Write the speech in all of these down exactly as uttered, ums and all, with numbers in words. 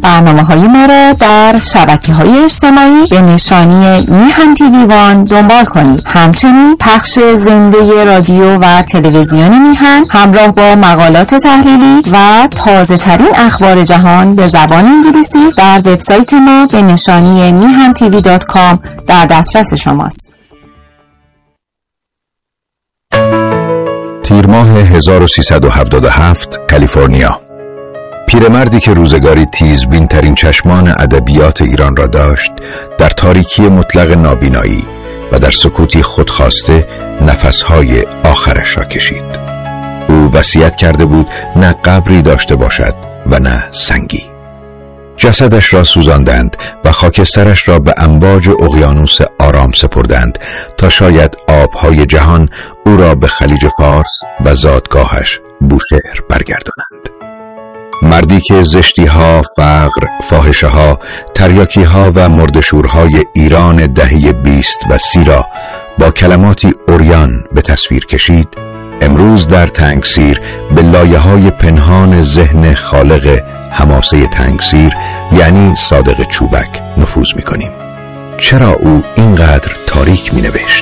برنامه‌های ما را در شبکه‌های اجتماعی به نشانی میهن تیوی وان دنبال کنید. همچنین پخش زنده رادیو و تلویزیون میهن همراه با مقالات تحلیلی و تازه ترین اخبار جهان به زبان انگلیسی در وبسایت ما به نشانی میهن تیوی دات کام در دسترس شماست. تیر ماه هزار و سیصد و هفتاد و هفت، کالیفرنیا. پیرمردی که روزگاری تیزبین ترین چشمان ادبیات ایران را داشت، در تاریکی مطلق نابینایی و در سکوتی خودخواسته نفسهای آخرش را کشید. او وصیت کرده بود نه قبری داشته باشد و نه سنگی. جسدش را سوزاندند و خاکسترش را به امواج اقیانوس آرام سپردند تا شاید آبهای جهان او را به خلیج فارس و زادگاهش بوشهر برگردانند. مردی که زشتی‌ها، فقر، فاحشه‌ها، تریاکی‌ها و مردشورهای ایران دهه بیست و سی را با کلماتی عریان به تصویر کشید، امروز در تنگسیر به لایه‌های پنهان ذهن خالق حماسه تنگسیر یعنی صادق چوبک نفوذ می‌کنیم. چرا او اینقدر تاریک می‌نوشت؟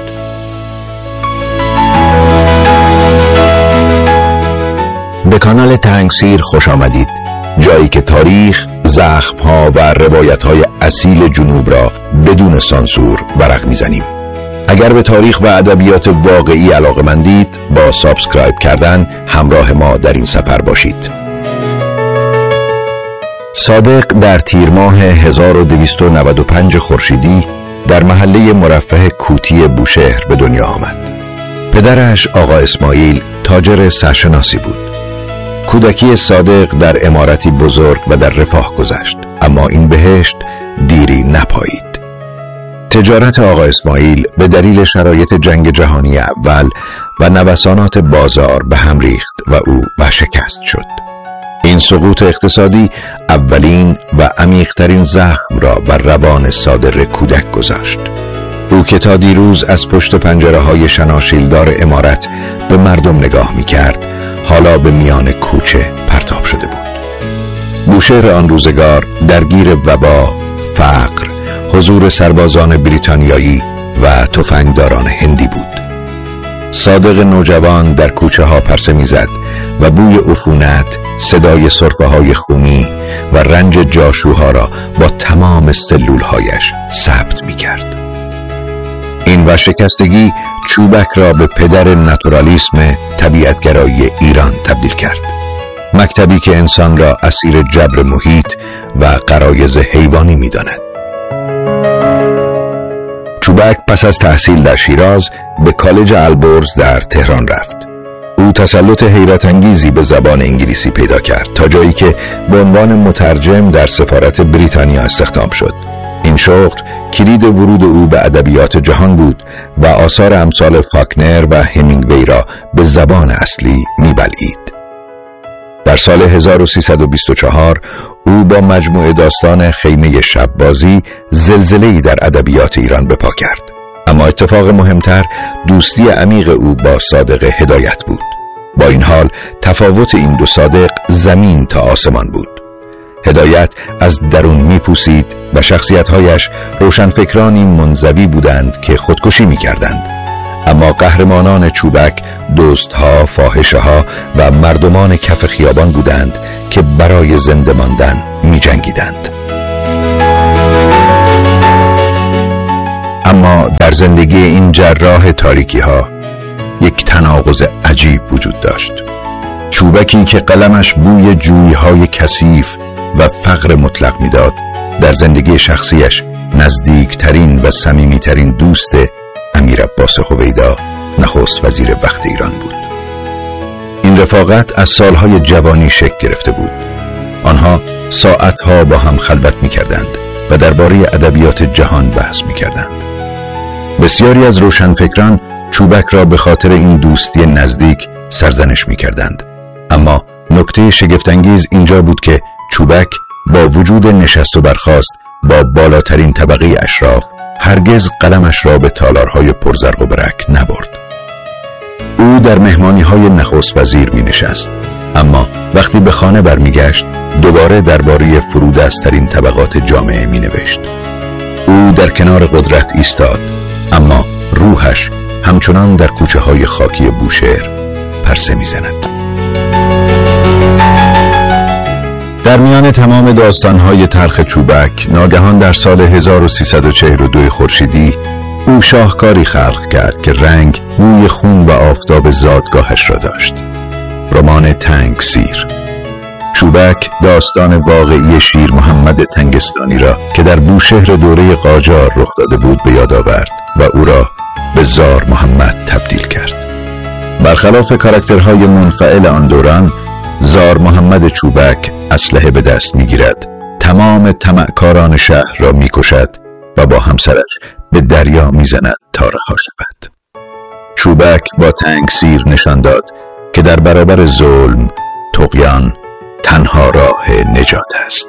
به کانال تنگسیر خوش آمدید، جایی که تاریخ، زخم‌ها و روایت‌های اصیل جنوب را بدون سانسور ورق می‌زنیم. اگر به تاریخ و ادبیات واقعی علاقه‌مندید، با سابسکرایب کردن همراه ما در این سفر باشید. صادق در تیر ماه هزار و دویست و نود و پنج خورشیدی در محله مرفه کوتی بوشهر به دنیا آمد. پدرش آقا اسماعیل تاجر سرشناسی بود. کودکی صادق در عمارتی بزرگ و در رفاه گذشت، اما این بهشت دیری نپایید. تجارت آقا اسماعیل به دلیل شرایط جنگ جهانی اول و نوسانات بازار به هم ریخت و او ورشکست شد. این سقوط اقتصادی اولین و عمیق‌ترین زخم را بر روان صادق کودک گذاشت. او که تا دیروز از پشت پنجره‌های شناشیلدار عمارت به مردم نگاه می‌کرد، حالا به میان کوچه پرتاب شده بود. بوشهر آن روزگار درگیر وبا، فقر، حضور سربازان بریتانیایی و تفنگداران هندی بود. صادق نوجوان در کوچه ها پرسه میزد و بوی عفونت، صدای سرفه های خونی و رنج جاشوها را با تمام سلولهایش ثبت میکرد. این ورشکستگی چوبک را به پدر ناتورالیسم طبیعتگرایی ایران تبدیل کرد. مکتبی که انسان را اسیر جبر محیط و غرایز حیوانی می‌داند. چوبک پس از تحصیل در شیراز به کالج البرز در تهران رفت. او تسلط حیرت انگیزی به زبان انگلیسی پیدا کرد تا جایی که به عنوان مترجم در سفارت بریتانیا استخدام شد. این شغل کلید ورود او به ادبیات جهان بود و آثار امثال فاکنر و همینگوی را به زبان اصلی می‌بلعید. در سال هزار و سیصد و بیست و چهار او با مجموعه داستان خیمه شب‌بازی زلزله‌ای در ادبیات ایران به پا کرد. اما اتفاق مهمتر دوستی عمیق او با صادق هدایت بود. با این حال تفاوت این دو صادق زمین تا آسمان بود. هدایت از درون میپوسید و شخصیت‌هایش روشنفکرانی منزوی بودند که خودکشی می‌کردند. اما قهرمانان چوبک دزدها، فاحشه‌ها و مردمان کف خیابان بودند که برای زنده ماندن می‌جنگیدند. اما در زندگی این جراح تاریکی‌ها یک تناقض عجیب وجود داشت. چوبکی که قلمش بوی جوی‌های کثیف و فقر مطلق میداد، در زندگی شخصیش نزدیکترین و صمیمیترین دوست امیر عباس هویدا، نخست وزیر وقت ایران بود. این رفاقت از سالهای جوانی شکل گرفته بود. آنها ساعتها با هم خلوت می‌کردند و درباره ادبیات جهان بحث می‌کردند. بسیاری از روشنفکران چوبک را به خاطر این دوستی نزدیک سرزنش می‌کردند. اما نکته شگفت‌انگیز اینجا بود که چوبک با وجود نشست و برخاست با بالاترین طبقه اشراف هرگز قلمش را به تالارهای پرزرق و برک نبرد. او در مهمانی‌های نخست وزیر می نشست، اما وقتی به خانه برمیگشت دوباره درباره فرودست‌ترین طبقات جامعه می نوشت. او در کنار قدرت ایستاد، اما روحش همچنان در کوچه های خاکی بوشهر پرسه می زند. در میان تمام داستان‌های تلخ چوبک، ناگهان در سال هزار و سیصد و چهل و دو خورشیدی او شاهکاری خلق کرد که رنگ، بوی خون و آفتاب زادگاهش را داشت. رمان تنگ سیر. چوبک داستان واقعی شیر محمد تنگستانی را که در بوشهر دوره قاجار رخ داده بود به یاد آورد و او را به زار محمد تبدیل کرد. برخلاف کاراکترهای منفعل آن دوران، زار محمد چوبک اسلحه به دست میگیرد، تمام طمعکاران شهر را میکشد و با همسرش به دریا میزند تا رها شود. چوبک با تنگ سیر نشان داد که در برابر ظلم، طغیان، تنها راه نجات است.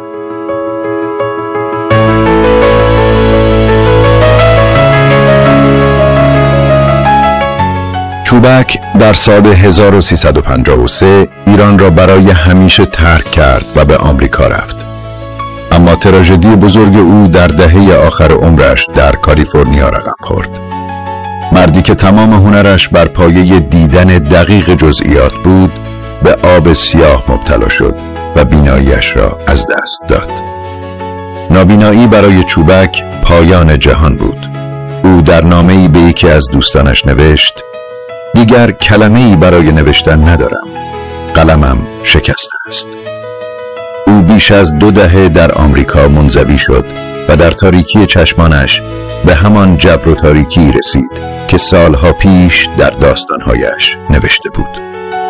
چوبک در سال هزار و سیصد و پنجاه و سه ایران را برای همیشه ترک کرد و به آمریکا رفت. اما تراژدی بزرگ او در دهه آخر عمرش در کالیفرنیا رقم خورد. مردی که تمام هنرش بر پایه دیدن دقیق جزئیات بود، به آب سیاه مبتلا شد و بیناییش را از دست داد. نابینایی برای چوبک پایان جهان بود. او در نامه‌ای به یکی از دوستانش نوشت: دیگر کلمه‌ای برای نوشتن ندارم. قلمم شکسته است. او بیش از دو دهه در آمریکا منزوی شد و در تاریکی چشمانش به همان جبر و تاریکی رسید که سالها پیش در داستانهایش نوشته بود.